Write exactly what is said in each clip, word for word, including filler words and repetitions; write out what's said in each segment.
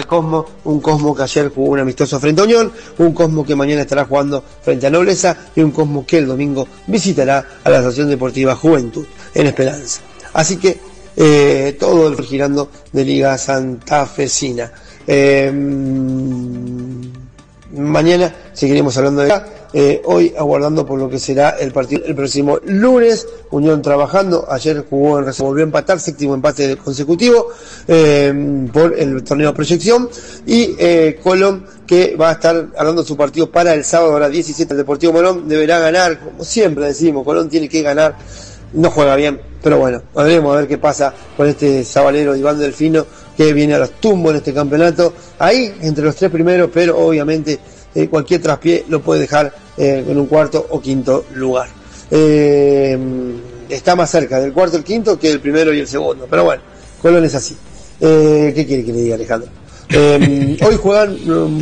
Cosmo, un Cosmo que ayer jugó un amistoso frente a Unión, un Cosmo que mañana estará jugando frente a Nobleza y un Cosmo que el domingo visitará a la Asociación Deportiva Juventud en Esperanza. Así que eh, todo el girando de Liga Santafesina. Eh, mañana seguiremos hablando de eh, hoy aguardando por lo que será el partido el próximo lunes. Unión trabajando, ayer jugó en reserva, volvió a empatar, séptimo empate consecutivo eh, por el torneo proyección, y eh, Colón, que va a estar hablando de su partido para el sábado a las diecisiete, el Deportivo Morón deberá ganar, como siempre decimos, Colón tiene que ganar, no juega bien, pero bueno, veremos a ver qué pasa con este sabalero Iván Delfino, que viene a los tumbos en este campeonato, ahí entre los tres primeros, pero obviamente eh, cualquier traspié lo puede dejar eh, en un cuarto o quinto lugar. Eh, está más cerca del cuarto y el quinto que el primero y el segundo, pero bueno, Colón es así. Eh, ¿Qué quiere que le diga, Alejandro? Eh, hoy juegan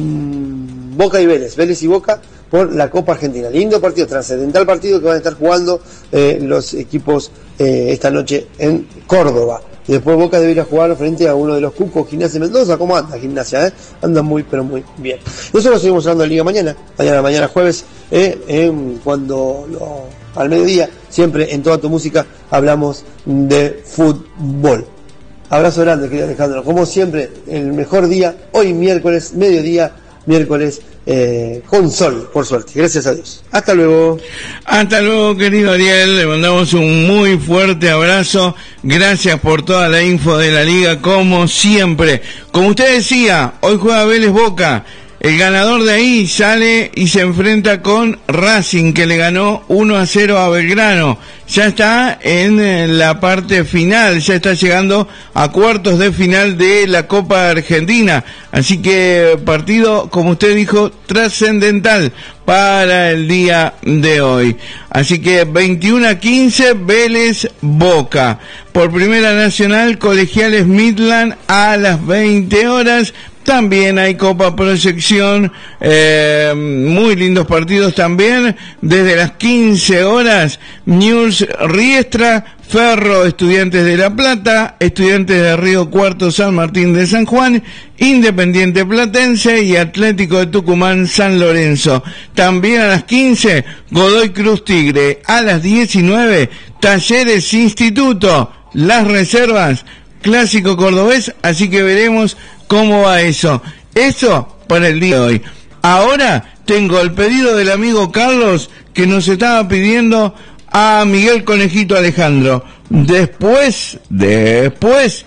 um, Boca y Vélez, Vélez y Boca por la Copa Argentina. Lindo partido, trascendental partido que van a estar jugando eh, los equipos eh, esta noche en Córdoba. Y después Boca debería jugar frente a uno de los cucos, Gimnasia Mendoza. ¿Cómo anda Gimnasia? Eh? Anda muy, pero muy bien. Nosotros seguimos hablando de Liga mañana, mañana, mañana jueves, eh, eh, cuando lo, al mediodía, siempre en Toda Tu Música, hablamos de fútbol. Abrazo grande, querido Alejandro. Como siempre, el mejor día, hoy miércoles, mediodía, miércoles, eh, con sol, por suerte. Gracias a Dios. Hasta luego. Hasta luego, querido Ariel. Le mandamos un muy fuerte abrazo. Gracias por toda la info de la liga, como siempre. Como usted decía, hoy juega Vélez Boca. El ganador de ahí sale y se enfrenta con Racing, que le ganó uno a cero a Belgrano. Ya está en la parte final, ya está llegando a cuartos de final de la Copa Argentina. Así que partido, como usted dijo, trascendental para el día de hoy. Así que veintiuno a quince, Vélez Boca. Por Primera Nacional, Colegiales Midland a las veinte horas. También hay Copa Proyección, eh, muy lindos partidos también, desde las quince horas, News Riestra, Ferro, Estudiantes de La Plata, Estudiantes de Río Cuarto, San Martín de San Juan, Independiente Platense y Atlético de Tucumán, San Lorenzo. También a las quince, Godoy Cruz Tigre, a las diecinueve, Talleres Instituto, Las Reservas, Clásico Cordobés, así que veremos cómo va eso. Eso para el día de hoy. Ahora tengo el pedido del amigo Carlos, que nos estaba pidiendo a Miguel Conejito Alejandro. Después, después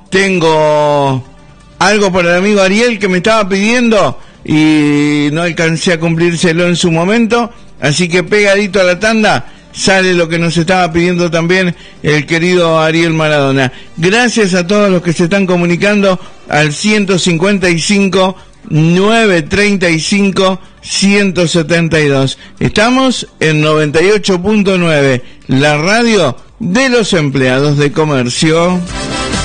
tengo algo para el amigo Ariel, que me estaba pidiendo y no alcancé a cumplírselo en su momento. Así que pegadito a la tanda sale lo que nos estaba pidiendo también el querido Ariel Maradona. Gracias a todos los que se están comunicando al ciento cincuenta y cinco, novecientos treinta y cinco, ciento setenta y dos. Estamos en noventa y ocho punto nueve, la radio de los empleados de comercio.